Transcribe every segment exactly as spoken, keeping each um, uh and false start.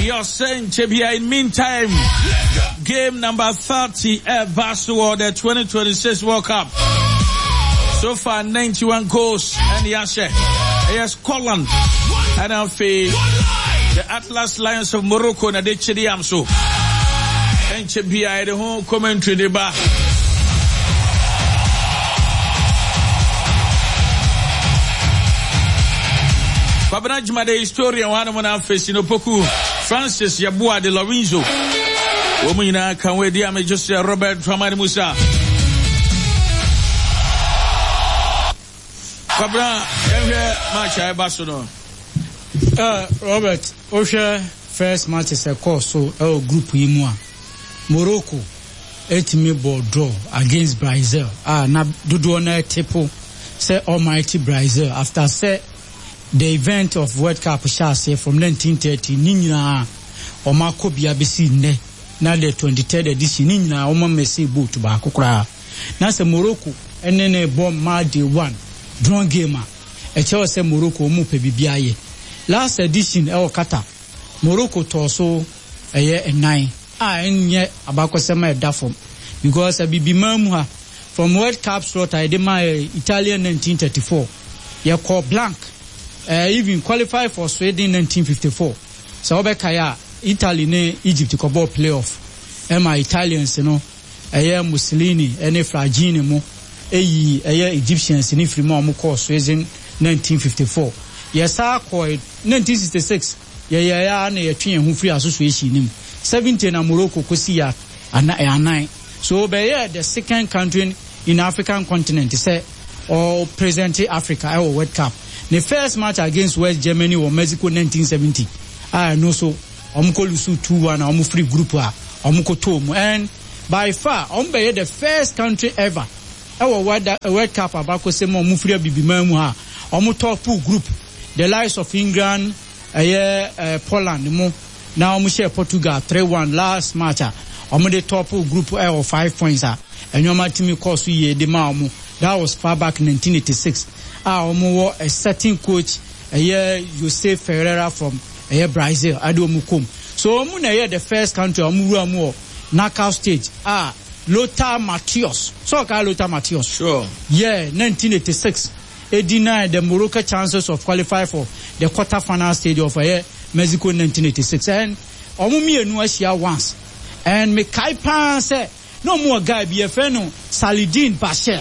You're saying Chebia in meantime, game number thirty at Basketball, the twenty twenty-six World Cup. So far ninety-one goals and Yashe. Yes, Scotland. And I'll feel the Atlas Lions of Morocco na de Chediam so. And Chebia the home commentary the bar. Kwabena Juma the historian one of our face in Opoku. Francis Yabua de Lorenzo. Woman can we dear me just Robert Tramani Musa. Kwabena match I Barcelona. Uh Robert, Osha first match is a course so our group Imua. Morocco eight me ball draw against Brazil. Ah na dodo na tepo say almighty Brazil after say the event of World Cup shase from nineteen thirty ni nyina o makobia besi nne na the twenty-third edition ni nyina o ma mesi boot ba kokora na se Morocco ene ne bomb ma day one draw game e che o se Morocco mu pe bibia ye last edition e o kata Morocco to so eye nine a enye abakosema e da form because abibima mu ha from World Cup slot I dey my Italian nineteen thirty-four ye call blank. Uh, even qualify for Sweden nineteen fifty-four. So Obekaya, Italy ne Egypt ko ball playoff. Emma Italians no, eye Mussolini, ene Fragini mo, eyi eye Egyptians ni free mo mo ko Sweden nineteen fifty-four. Yes a ko nineteen sixty-six. Ye ye ya na ye twen hu free association nim. seventy na Morocco kosi ya ana nine. So be the second country in African continent say or present Africa or World Cup. The first match against West Germany or Mexico nineteen seventy. I know so. Omko lusu two one. Omu free group wa. Omko tomu. And by far, Ombe the first country ever. Our World Cup abako semo omu free bibimamu ha. Omu top pool group. The likes of England, uh, uh, Poland mo. Now omu share Portugal three one last match. Omu the top pool group uh, five points ha. And your team course ye de ma omu. That was far back in nineteen eighty-six. Ah, omo a certain coach, a year Jose Ferreira from a year Brazil, Adomukum. So omo na year the first country omo ru knockout stage. Ah, Lothar Matthäus. So ka Lothar Matthäus. Sure. Yeah, nineteen eighty-six. It denied the Morocco chances of qualify for the quarter-final stage of a year Mexico nineteen eighty-six. And omo mi enu ashia once. And me kai pan say no more guy be a friend Saladin Bashir.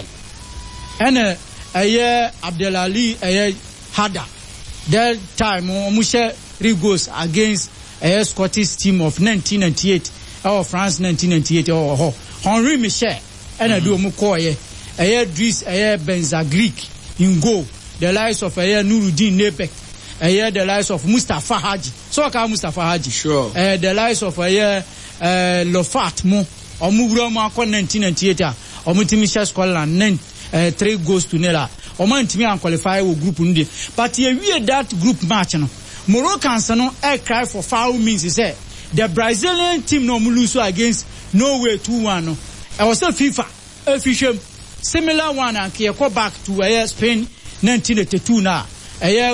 And uh, Aye Abdelali Aye Hada. That time omu share three goals against a Scottish team of nineteen ninety-eight or France nineteen ninety-eight or Henri Michel. And I do omu ko aye Aye Dries Aye Benzagrik in goal. The likes of Aye Nuruddin Nebek. Aye the likes of Mustafa Haji. So ka Mustafa Haji. Sure. Uh, the likes of Aye uh, Lofat Mo. Omu bro mo akon nineteen ninety-eight. Omu timi share Scotland Uh, three goals to nil. Oman timi an qualify with group ndi. But ye we that group match no. Moroccans no air cry for foul means he say the Brazilian team no lose against Norway two one no. I was a FIFA official similar one and ke go back to uh, Spain nineteen eighty-two na. Uh,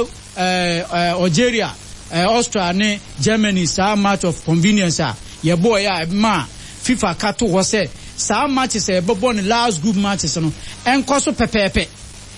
uh, Algeria, uh, Austria ne Germany sa match of convenience ah. Ye boy ya ma FIFA kato was say some matches eh bobo in last group matches no enko so pepepe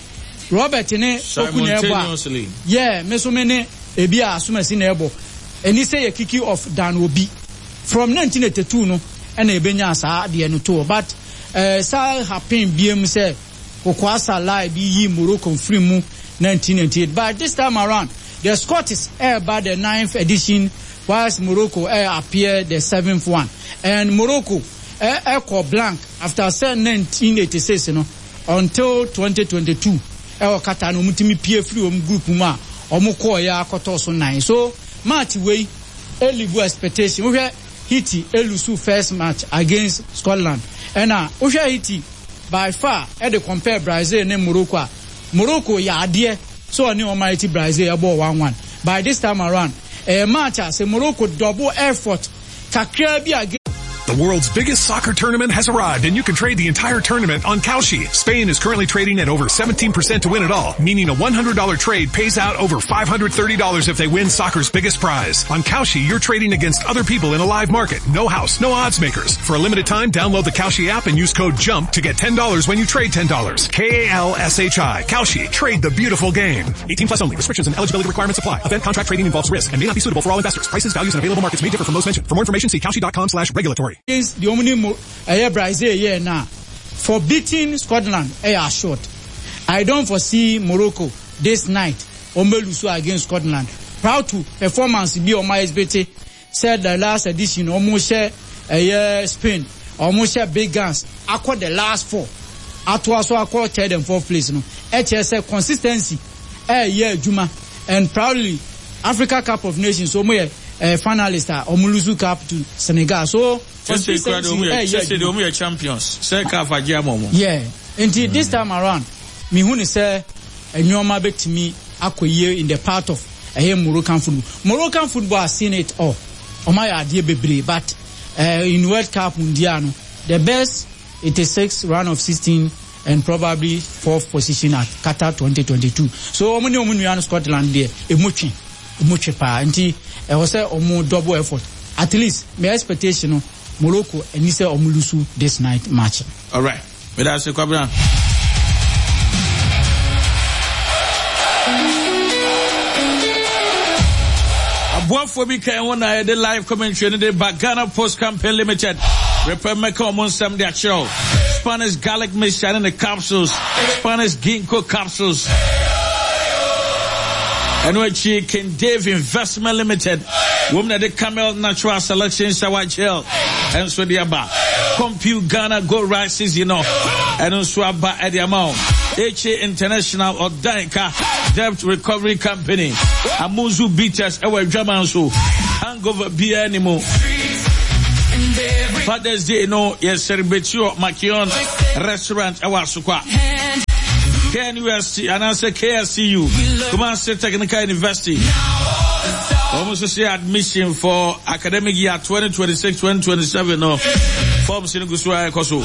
Robert ne simultaneously yeah me so many ebi asumasi na ebo eni say ye kiki of Dan Obi from nineteen eighty-two no and ebenya sa de no to but eh sa happen biem say kokwasa lie bi yi Morocco free mu nineteen ninety-eight but this time around the Scottish air by the ninth edition whilst Morocco air appear the seventh one and Morocco eh eh blank after say nineteen eighty-six you know until twenty twenty-two eh okata no mutimi pie free om group mu a omo call ya akoto so nine so match wey elibu expectation we Haiti elusu first match against Scotland and na we Haiti by far eh dey compare Brazil and Morocco Morocco ya ade so oni almighty Brazil about one one by this time around eh match as Morocco double effort kakra bi against The world's biggest soccer tournament has arrived, and you can trade the entire tournament on Kalshi. Spain is currently trading at over seventeen percent to win it all, meaning a one hundred dollars trade pays out over five hundred thirty dollars if they win soccer's biggest prize. On Kalshi, you're trading against other people in a live market. No house, no odds makers. For a limited time, download the Kalshi app and use code JUMP to get ten dollars when you trade ten dollars. K A L S H I. Kalshi. Trade the beautiful game. eighteen plus only. Restrictions and eligibility requirements apply. Event contract trading involves risk and may not be suitable for all investors. Prices, values, and available markets may differ from those mentioned. For more information, see kalshi.com slash regulatory. Is the only uh, Brazil yeah now for beating Scotland eh short. I don't foresee Morocco this night Omelusu against Scotland. Proud to performance be on my S B T said the last edition almost share a year Spain almost share big guns. I caught the last four. I also I caught third and fourth place. No, H S A consistency. Eh yeah Juma and proudly Africa Cup of Nations. So we Uh, finalist are Omuluzu Cup to Senegal. So just say the Omu champions. Say Kafa Giamomo. Yeah. Until this time around, me who say a nyoma back to me akwaye in the part of a uh, Moroccan football. Moroccan football has seen it all. Oh my idea bebre, but uh, in World Cup Mundiano, the best eighty-six round of sixteen and probably fourth position at Qatar twenty twenty-two. So omuni omuni Scotland there emuchi emuchi pa nti I was say omo double effort. At least my expectation no Morocco and you say Omulusu this night match. All right. With us, Kwabena. Abuafo can one I the live commentary in the Bagana Post Campaign Limited. Repair Meko Monsam their show. Spanish garlic mixture in the capsules. Spanish ginkgo capsules. And when she can Dave Investment Limited, woman at the Camel Natural Selection Shower Gel, and so the Abba, Compute Ghana Gold Rices, you know, and also Abba at the amount. H A International or Daika Debt Recovery Company, Amuzu Beaters, our German so, hangover beer anymore. Father's Day, you know, yes, celebrate your Makion restaurant, our Sukwa. K N U S T and answer K S C U, Kumasi Technical University. Almost say admission for academic year twenty twenty-six twenty twenty-seven. No, forms in Gusua Koso.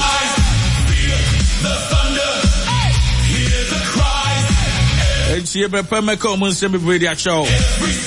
And she be permeko mun se be radio show.